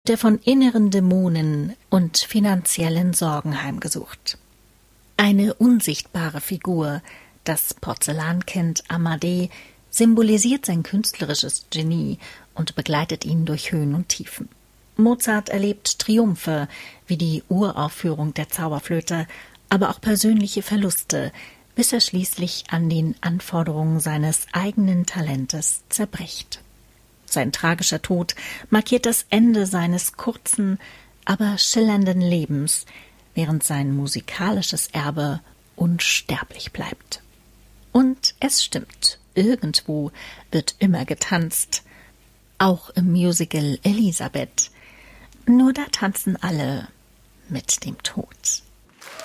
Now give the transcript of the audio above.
der von inneren Dämonen und finanziellen Sorgen heimgesucht. Eine unsichtbare Figur, das Porzellankind Amadee, symbolisiert sein künstlerisches Genie und begleitet ihn durch Höhen und Tiefen. Mozart erlebt Triumphe, wie die Uraufführung der Zauberflöte, aber auch persönliche Verluste, bis er schließlich an den Anforderungen seines eigenen Talentes zerbricht. Sein tragischer Tod markiert das Ende seines kurzen, aber schillernden Lebens, während sein musikalisches Erbe unsterblich bleibt. Und es stimmt, irgendwo wird immer getanzt, auch im Musical Elisabeth. Nur da tanzen alle mit dem Tod.